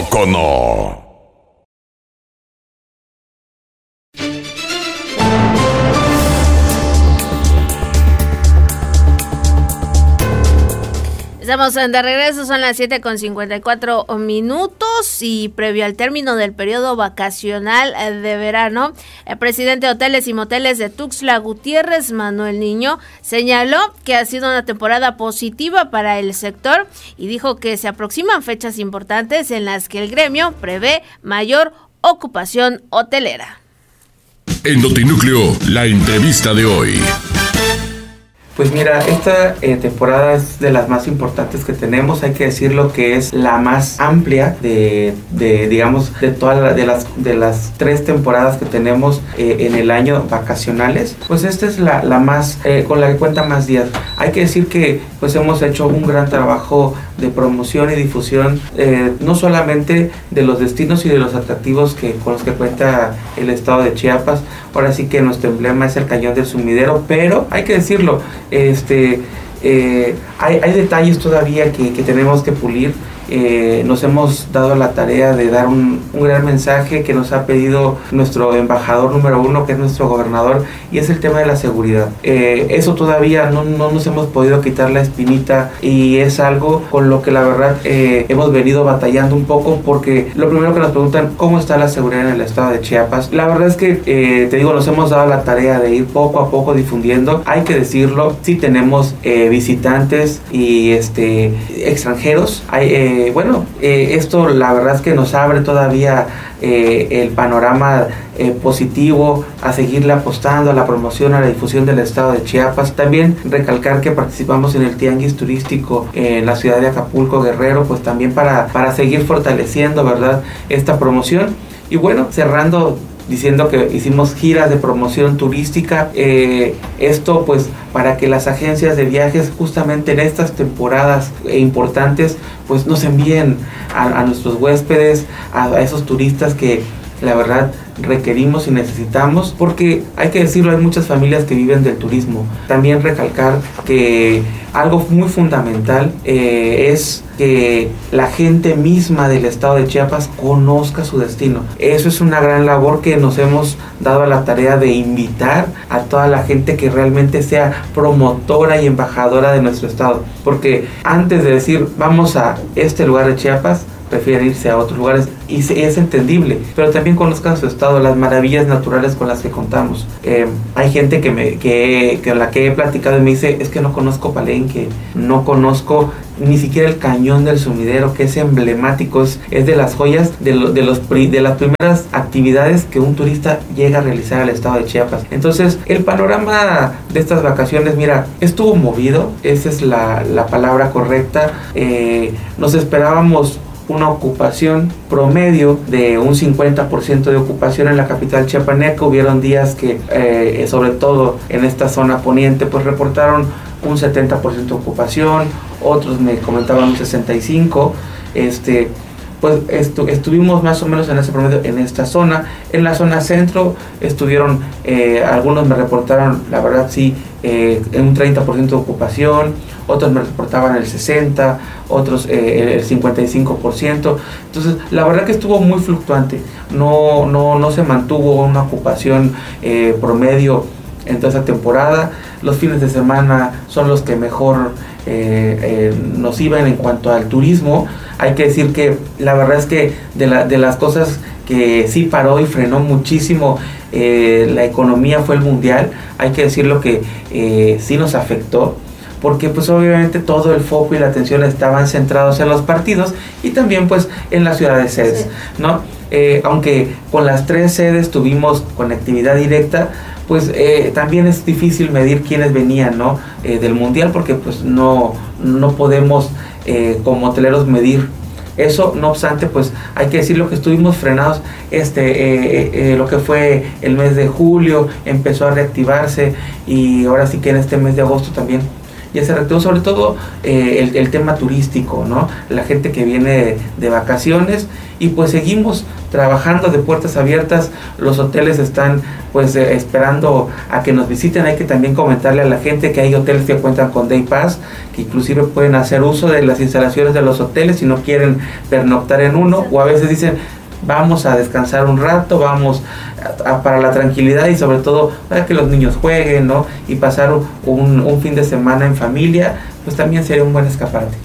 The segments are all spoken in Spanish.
poco no? Estamos de regreso, son las 7:54 y previo al término del periodo vacacional de verano, el presidente de Hoteles y Moteles de Tuxtla Gutiérrez, Manuel Niño, señaló que ha sido una temporada positiva para el sector y dijo que se aproximan fechas importantes en las que el gremio prevé mayor ocupación hotelera. En Notinúcleo, la entrevista de hoy. Pues mira, esta temporada es de las más importantes que tenemos, hay que decirlo que es la más amplia digamos, de todas de las 3 temporadas que tenemos en el año vacacionales. Pues esta es la más, con la que cuenta más días. Hay que decir que pues hemos hecho un gran trabajo de promoción y difusión, no solamente de los destinos y de los atractivos con los que cuenta el estado de Chiapas. Ahora sí que nuestro emblema es el Cañón del Sumidero, pero hay que decirlo, hay detalles todavía que tenemos que pulir. Nos hemos dado la tarea de dar un gran mensaje que nos ha pedido nuestro embajador número 1, que es nuestro gobernador, y es el tema de la seguridad. Eso todavía no nos hemos podido quitar la espinita, y es algo con lo que la verdad hemos venido batallando un poco, porque lo primero que nos preguntan, ¿cómo está la seguridad en el estado de Chiapas? La verdad es que, te digo, nos hemos dado la tarea de ir poco a poco difundiendo. Hay que decirlo, sí tenemos visitantes y extranjeros. Esto la verdad es que nos abre todavía el panorama positivo a seguirle apostando a la promoción, a la difusión del estado de Chiapas. También recalcar que participamos en el tianguis turístico en la ciudad de Acapulco, Guerrero, pues también para seguir fortaleciendo, ¿verdad?, esta promoción. Y bueno, cerrando diciendo que hicimos giras de promoción turística, esto pues para que las agencias de viajes justamente en estas temporadas importantes pues nos envíen a nuestros huéspedes, a esos turistas que la verdad requerimos y necesitamos, porque hay que decirlo, hay muchas familias que viven del turismo. También recalcar que algo muy fundamental es que la gente misma del estado de Chiapas conozca su destino. Eso es una gran labor que nos hemos dado a la tarea de invitar a toda la gente que realmente sea promotora y embajadora de nuestro estado, porque antes de decir vamos a este lugar de Chiapas, prefieren irse a otros lugares, y es entendible, pero también conozcan su estado, las maravillas naturales con las que contamos. Hay gente con la que he platicado y me dice, es que no conozco Palenque, no conozco ni siquiera el Cañón del Sumidero, que es emblemático, es de las joyas de las primeras actividades que un turista llega a realizar al estado de Chiapas. Entonces, el panorama de estas vacaciones, mira, estuvo movido, esa es la palabra correcta. Nos esperábamos una ocupación promedio de un 50% de ocupación en la capital chiapaneca. Hubieron días que, sobre todo en esta zona poniente, pues reportaron un 70% de ocupación, otros me comentaban un 65%. Pues estuvimos más o menos en ese promedio en esta zona. En la zona centro estuvieron, algunos me reportaron, la verdad sí, en un 30% de ocupación, otros me reportaban el 60%, otros el 55%. Entonces la verdad que estuvo muy fluctuante, no se mantuvo una ocupación promedio en toda esa temporada. Los fines de semana son los que mejor nos iban en cuanto al turismo. Hay que decir que la verdad es que de las cosas que sí paró y frenó muchísimo la economía fue el mundial. Hay que decirlo que sí nos afectó, porque pues obviamente todo el foco y la atención estaban centrados en los partidos y también pues en las ciudades sedes, sí, ¿no? Aunque con las 3 sedes tuvimos conectividad directa, pues también es difícil medir quiénes venían, ¿no? Del mundial, porque pues no podemos como hoteleros medir eso. No obstante, pues hay que decirlo que estuvimos frenados lo que fue el mes de julio, empezó a reactivarse, y ahora sí que en este mes de agosto también ya se reactivó sobre todo el tema turístico, ¿no? La gente que viene de vacaciones, y pues seguimos trabajando de puertas abiertas. Los hoteles están pues esperando a que nos visiten. Hay que también comentarle a la gente que hay hoteles que cuentan con Day Pass, que inclusive pueden hacer uso de las instalaciones de los hoteles si no quieren pernoctar en uno, o a veces dicen vamos a descansar un rato, vamos para la tranquilidad y sobre todo para que los niños jueguen, ¿no? Y pasar un fin de semana en familia, pues también sería un buen escaparate.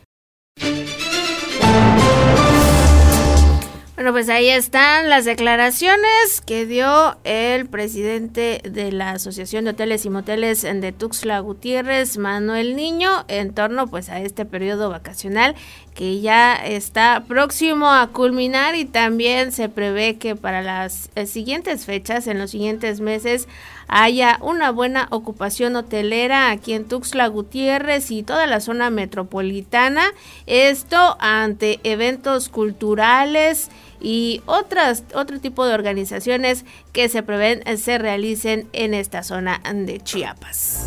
Bueno, pues ahí están las declaraciones que dio el presidente de la Asociación de Hoteles y Moteles de Tuxtla Gutiérrez, Manuel Niño, en torno pues a este periodo vacacional que ya está próximo a culminar, y también se prevé que para las siguientes fechas, en los siguientes meses, haya una buena ocupación hotelera aquí en Tuxtla Gutiérrez y toda la zona metropolitana. Esto ante eventos culturales y otro tipo de organizaciones que se prevén se realicen en esta zona de Chiapas.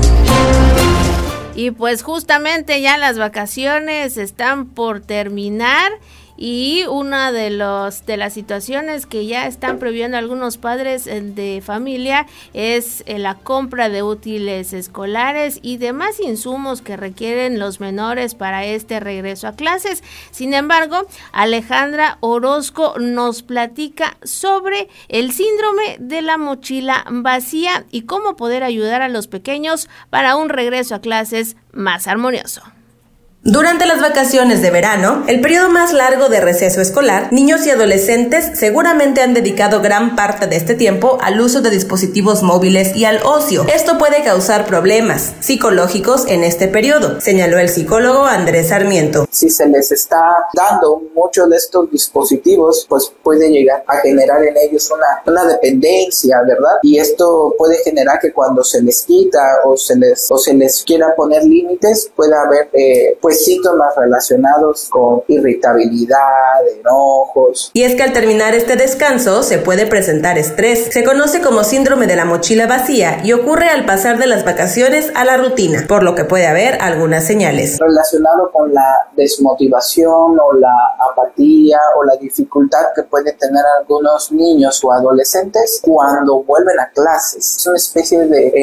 Y pues justamente ya las vacaciones están por terminar, y una de las situaciones que ya están previendo algunos padres de familia es la compra de útiles escolares y demás insumos que requieren los menores para este regreso a clases. Sin embargo, Alejandra Orozco nos platica sobre el síndrome de la mochila vacía y cómo poder ayudar a los pequeños para un regreso a clases más armonioso. Durante las vacaciones de verano, el periodo más largo de receso escolar, niños y adolescentes seguramente han dedicado gran parte de este tiempo al uso de dispositivos móviles y al ocio. Esto puede causar problemas psicológicos en este periodo, señaló el psicólogo Andrés Sarmiento. Si se les está dando muchos de estos dispositivos, pues puede llegar a generar en ellos una dependencia, ¿verdad? Y esto puede generar que cuando se les quita o se les quiera poner límites, pueda haber pues síntomas relacionados con irritabilidad, enojos. Y es que al terminar este descanso se puede presentar estrés. Se conoce como síndrome de la mochila vacía y ocurre al pasar de las vacaciones a la rutina, por lo que puede haber algunas señales. Relacionado con la desmotivación o la apatía o la dificultad que pueden tener algunos niños o adolescentes cuando vuelven a clases. Es una especie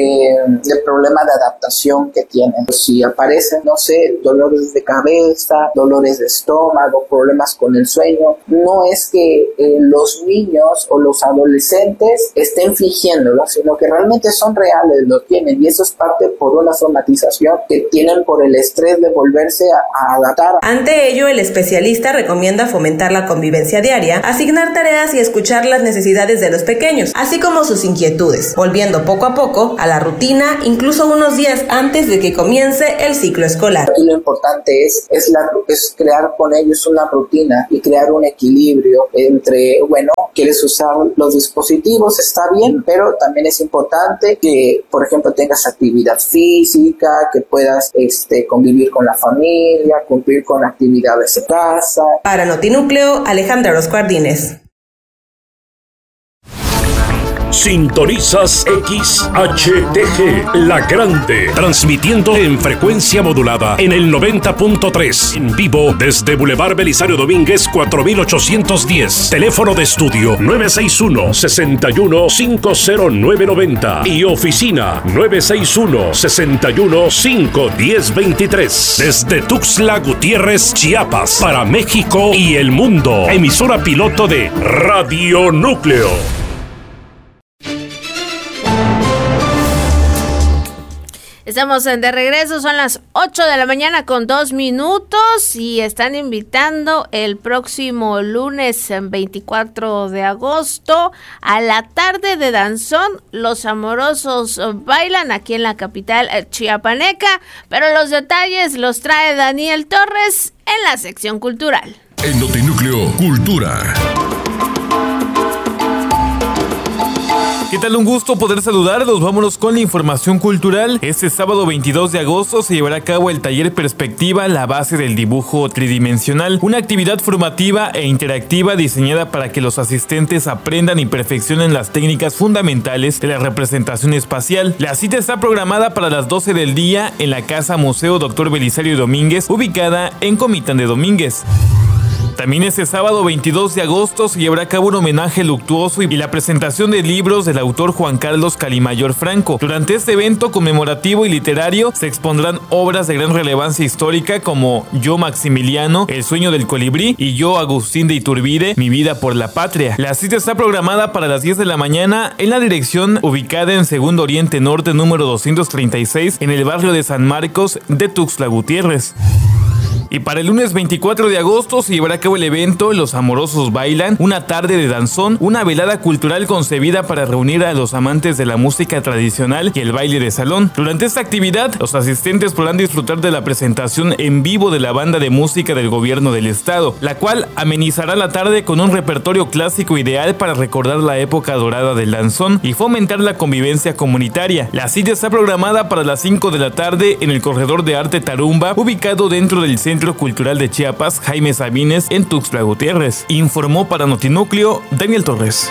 de problema de adaptación que tienen. Si aparecen, no sé, dolores de cabeza, dolores de estómago, problemas con el sueño, no es que los niños o los adolescentes estén fingiéndolo, sino que realmente son reales, lo tienen, y eso es parte por una somatización que tienen por el estrés de volverse a adaptar. Ante ello, el especialista recomienda fomentar la convivencia diaria, asignar tareas y escuchar las necesidades de los pequeños, así como sus inquietudes, volviendo poco a poco a la rutina, incluso unos días antes de que comience el ciclo escolar. Y lo importante es crear con ellos una rutina y crear un equilibrio entre, bueno, quieres usar los dispositivos, está bien, pero también es importante que, por ejemplo, tengas actividad física, que puedas convivir con la familia, cumplir con actividades de casa. Para Notinúcleo, Alejandra Orozco Ardínez. Sintonizas XHTG, La Grande, transmitiendo en frecuencia modulada en el 90.3, en vivo desde Boulevard Belisario Domínguez 4810, teléfono de estudio 961-61-50990 y oficina 961-61-51023, desde Tuxtla Gutiérrez, Chiapas, para México y el mundo, emisora piloto de Radio Núcleo. Estamos de regreso, son las 8 de la mañana con 2 minutos y están invitando el próximo lunes 24 de agosto a la tarde de danzón. Los amorosos bailan aquí en la capital chiapaneca, pero los detalles los trae Daniel Torres en la sección cultural. En Notinúcleo, Cultura. ¿Qué tal? Un gusto poder saludarlos. Vámonos con la información cultural. Este sábado 22 de agosto se llevará a cabo el taller Perspectiva, la base del dibujo tridimensional, una actividad formativa e interactiva diseñada para que los asistentes aprendan y perfeccionen las técnicas fundamentales de la representación espacial. La cita está programada para las 12 del día en la Casa Museo Dr. Belisario Domínguez, ubicada en Comitán de Domínguez. También este sábado 22 de agosto se llevará a cabo un homenaje luctuoso y la presentación de libros del autor Juan Carlos Calimayor Franco. Durante este evento conmemorativo y literario se expondrán obras de gran relevancia histórica como Yo Maximiliano, El sueño del colibrí y Yo Agustín de Iturbide, Mi vida por la patria. La cita está programada para las 10 de la mañana en la dirección ubicada en Segundo Oriente Norte número 236 en el barrio de San Marcos de Tuxtla Gutiérrez. Y para el lunes 24 de agosto se llevará a cabo el evento Los Amorosos Bailan, una tarde de danzón, una velada cultural concebida para reunir a los amantes de la música tradicional y el baile de salón. Durante esta actividad, los asistentes podrán disfrutar de la presentación en vivo de la banda de música del gobierno del estado, la cual amenizará la tarde con un repertorio clásico ideal para recordar la época dorada del danzón y fomentar la convivencia comunitaria. La cita está programada para las 5 de la tarde en el Corredor de Arte Tarumba, ubicado dentro del Centro Cultural de Chiapas Jaime Sabines en Tuxtla Gutiérrez. Informó para Notinúcleo Daniel Torres.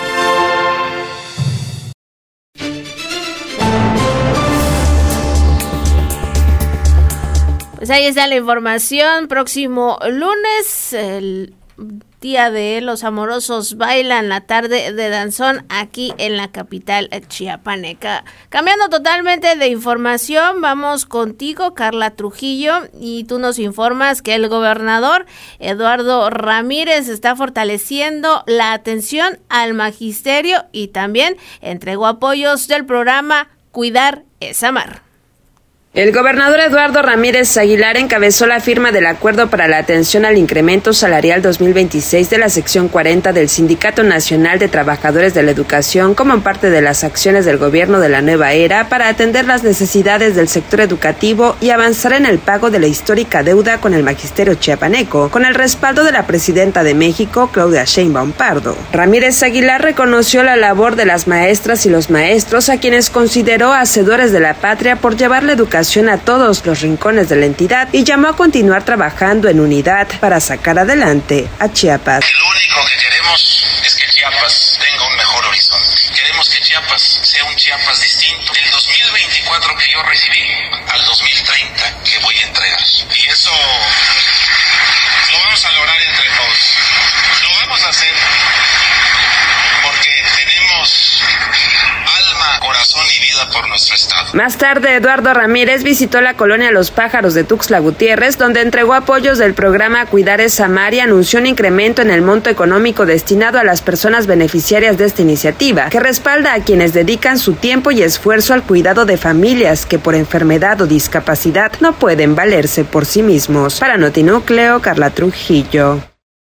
Pues ahí está la información. Próximo lunes, el día de Los Amorosos Bailan, la tarde de danzón aquí en la capital chiapaneca. Cambiando totalmente de información, vamos contigo, Carla Trujillo, y tú nos informas que el gobernador Eduardo Ramírez está fortaleciendo la atención al magisterio y también entregó apoyos del programa Cuidar es Amar. El gobernador Eduardo Ramírez Aguilar encabezó la firma del Acuerdo para la Atención al Incremento Salarial 2026 de la sección 40 del Sindicato Nacional de Trabajadores de la Educación como parte de las acciones del gobierno de la nueva era para atender las necesidades del sector educativo y avanzar en el pago de la histórica deuda con el magisterio chiapaneco, con el respaldo de la presidenta de México, Claudia Sheinbaum Pardo. Ramírez Aguilar reconoció la labor de las maestras y los maestros, a quienes consideró hacedores de la patria por llevar la educación a todos los rincones de la entidad y llamó a continuar trabajando en unidad para sacar adelante a Chiapas. Lo único que queremos es que Chiapas tenga un mejor horizonte. Queremos que Chiapas sea un Chiapas distinto. Del 2024 que yo recibí al 2030 que voy a entregar. Y eso lo vamos a lograr entre todos. Lo vamos a hacer porque tenemos alma, corazón y vida por nuestro estado. Más tarde, Eduardo Ramírez visitó la colonia Los Pájaros de Tuxtla Gutiérrez, donde entregó apoyos del programa Cuidar es Amar y anunció un incremento en el monto económico destinado a las personas beneficiarias de esta iniciativa, que respalda a quienes dedican su tiempo y esfuerzo al cuidado de familias que por enfermedad o discapacidad no pueden valerse por sí mismos. Para Notinúcleo, Carla Trujillo.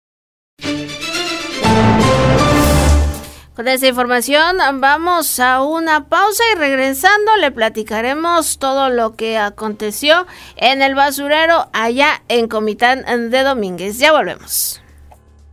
Con esta información vamos a una pausa y regresando le platicaremos todo lo que aconteció en el basurero allá en Comitán de Domínguez. Ya volvemos.